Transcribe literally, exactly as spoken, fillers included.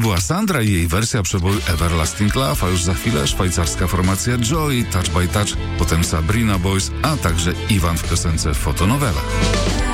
była Sandra i jej wersja przeboju Everlasting Love, a już za chwilę szwajcarska formacja Joy, Touch by Touch, potem Sabrina Boys, a także Iwan w piosence Fotonowela.